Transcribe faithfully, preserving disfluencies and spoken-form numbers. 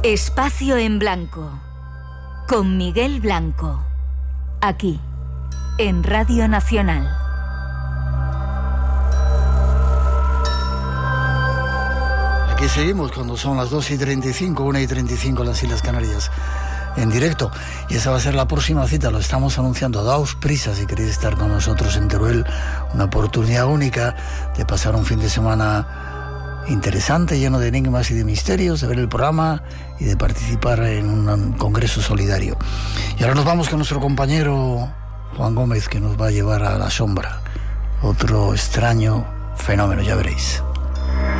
Espacio en Blanco, con Miguel Blanco, aquí, en Radio Nacional. Aquí seguimos cuando son las dos y treinta y cinco, una y treinta y cinco en las Islas Canarias, en directo. Y esa va a ser la próxima cita, lo estamos anunciando. Daos prisa si queréis estar con nosotros en Teruel, una oportunidad única de pasar un fin de semana interesante, lleno de enigmas y de misterios, de ver el programa y de participar en un congreso solidario. Y ahora nos vamos con nuestro compañero Juan Gómez, que nos va a llevar a la sombra, otro extraño fenómeno, ya veréis.